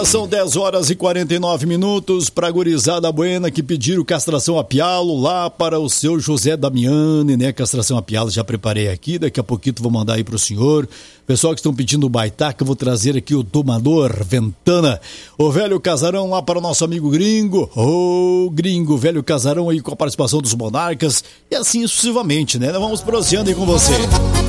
São 10 horas e 49 minutos para a gurizada buena que pediram castração a pialo lá para o seu José Damiani, né? Castração a pialo já preparei aqui, daqui a pouquinho vou mandar aí pro senhor. Pessoal que estão pedindo baitaca, eu vou trazer aqui o Domador Ventana. O velho casarão lá para o nosso amigo Gringo. Ô, Gringo, velho casarão aí com a participação dos Monarcas e assim sucessivamente, né? Nós vamos prosseando aí com você.